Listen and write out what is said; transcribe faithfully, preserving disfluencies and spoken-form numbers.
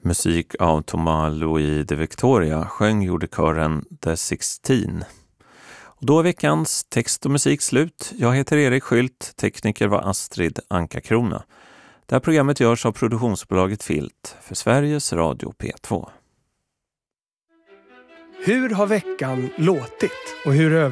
Musik av Thomas Louis de Victoria sjöng gjorde kören The Sixteen. Och då är veckans text och musik slut. Jag heter Erik Skylt, tekniker var Astrid Anka-Krona. Det här programmet görs av produktionsbolaget Filt för Sveriges Radio P två. Hur har veckan låtit och hur